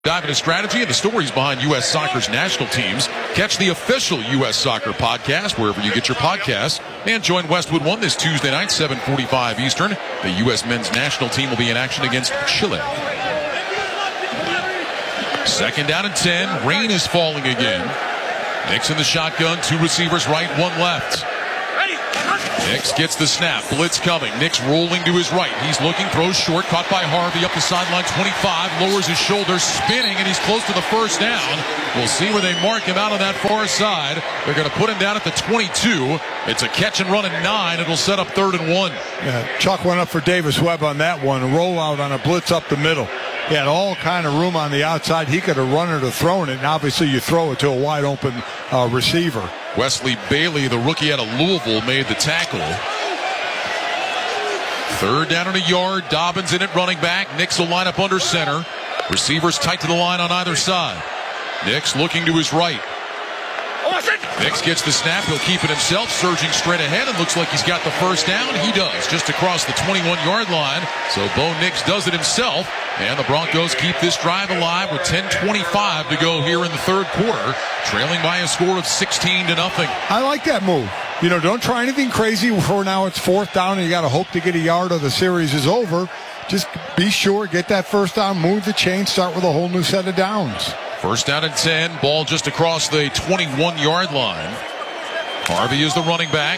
Dive into strategy and the stories behind U.S. Soccer's national teams. Catch the official U.S. Soccer podcast wherever you get your podcasts. And join Westwood One this Tuesday night, 7:45 Eastern. The U.S. men's national team will be in action against Chile. Second down and 10. Rain is falling again. Nix in the shotgun. Two receivers right, one left. Nix gets the snap. Blitz coming. Nix rolling to his right. He's looking, throws short, caught by Harvey up the sideline, 25, lowers his shoulders, spinning, and he's close to the first down. We'll see where they mark him out on that far side. They're going to put him down at the 22. It's a catch and run at 9. It'll set up 3rd and 1. Yeah, Chuck went up for Davis Webb on that one. A rollout on a blitz up the middle. He had all kind of room on the outside. He could have run it or thrown it, and obviously you throw it to a wide open receiver. Wesley Bailey, the rookie out of Louisville, made the tackle. 3rd down and a yard. Dobbins in it, running back. Nix will line up under center. Receivers tight to the line on either side. Nix looking to his right. Nix gets the snap. He'll keep it himself, surging straight ahead, and looks like he's got the first down. He does, just across the 21-yard line. So Bo Nix does it himself, and the Broncos keep this drive alive with 10:25 to go here in the third quarter, trailing by a score of 16-0. I like that move. You know, don't try anything crazy for now. It's 4th down, and you got to hope to get a yard or the series is over. Just be sure, get that first down, move the chain, start with a whole new set of downs. 1st down and 10. Ball just across the 21-yard line. Harvey is the running back.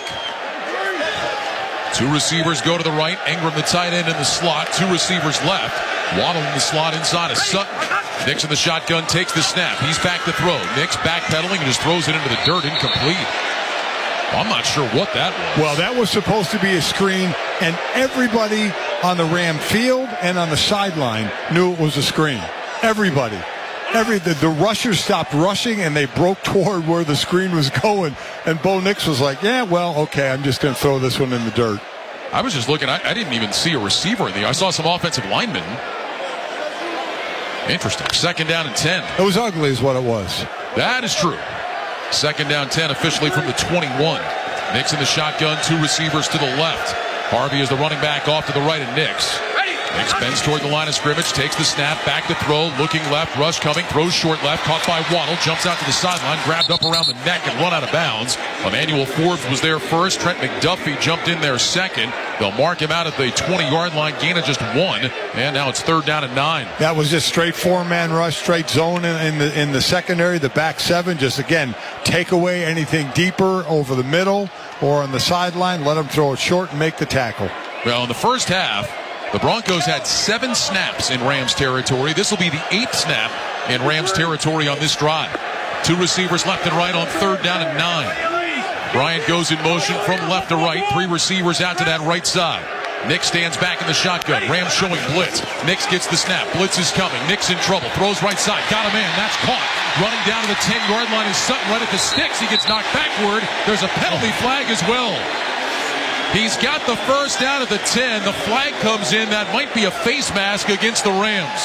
Two receivers go to the right. Ingram, the tight end, in the slot. Two receivers left. Waddle in the slot inside of Sutton. Nix in the shotgun takes the snap. He's back to throw. Nix backpedaling and just throws it into the dirt. Incomplete. I'm not sure what that was. Well, that was supposed to be a screen, and everybody on the Ram field and on the sideline knew it was a screen. Everybody. The rushers stopped rushing, and they broke toward where the screen was going. And Bo Nix was like, yeah, well, okay, I'm just going to throw this one in the dirt. I was just looking. I didn't even see a receiver in the. I saw some offensive linemen. Interesting. 2nd down and 10. It was ugly is what it was. That is true. 2nd down 10 officially from the 21. Nix in the shotgun. Two receivers to the left. Harvey is the running back off to the right of Nix. Nix bends toward the line of scrimmage, takes the snap, back to throw, looking left, rush coming, throws short left, caught by Waddle, jumps out to the sideline, grabbed up around the neck and run out of bounds. Emmanuel Forbes was there first. Trent McDuffie jumped in there second. They'll mark him out at the 20-yard line, gain of just 1, and now it's 3rd down and 9. That was just straight 4-man rush, straight zone in the secondary, the back 7. Just, again, take away anything deeper over the middle or on the sideline, let them throw it short and make the tackle. Well, in the first half, the Broncos had 7 snaps in Rams territory. This will be the 8th snap in Rams territory on this drive. Two receivers left and right on 3rd down and 9. Bryant goes in motion from left to right. 3 receivers out to that right side. Nix stands back in the shotgun. Rams showing blitz. Nix gets the snap. Blitz is coming. Nix in trouble. Throws right side. Got a man. That's caught. Running down to the 10-yard line is Sutton right at the sticks. He gets knocked backward. There's a penalty flag as well. He's got the first down at the 10. The flag comes in. That might be a face mask against the Rams.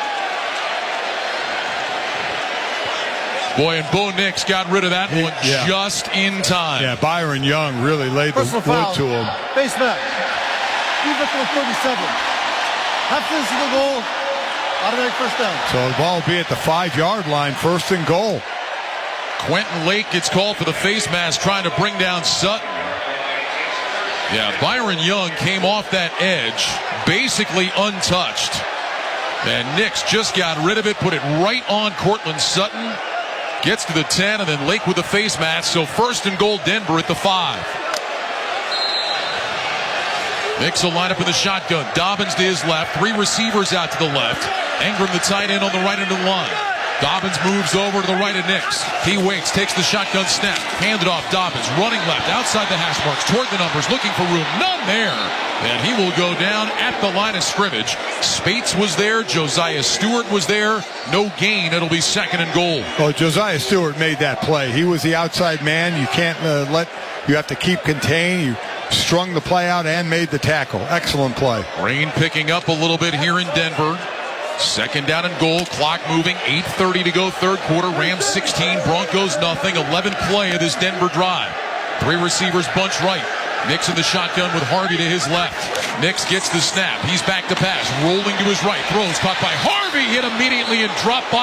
Boy, and Bo Nix got rid of that one just in time. Yeah, Byron Young really laid the wood to him. Face mask. Defense from 37. Half distance to the goal. Automatic first down. So the ball will be at the 5-yard line, 1st and goal. Quentin Lake gets called for the face mask, trying to bring down Sutton. Yeah, Byron Young came off that edge, basically untouched. And Nix just got rid of it, put it right on Cortland Sutton. Gets to the 10, and then Lake with the face mask. So 1st and goal, Denver at the 5. Nix will line up in the shotgun. Dobbins to his left. 3 receivers out to the left. Ingram, the tight end, on the right end of the line. Dobbins moves over to the right of Nix. He waits, takes the shotgun snap. Handed off Dobbins, running left, outside the hash marks, toward the numbers, looking for room. None there. And he will go down at the line of scrimmage. Spates was there. Josiah Stewart was there. No gain. It'll be 2nd and goal. Well, Josiah Stewart made that play. He was the outside man. You can't you have to keep contained. You strung the play out and made the tackle. Excellent play. Rain picking up a little bit here in Denver. 2nd down and goal. Clock moving. 8:30 to go, third quarter. Rams 16, Broncos nothing. 11th play of this Denver drive. 3 receivers bunch right. Nix in the shotgun with Harvey to his left. Nix gets the snap. He's back to pass. Rolling to his right. Throws caught by Harvey. Hit immediately and dropped by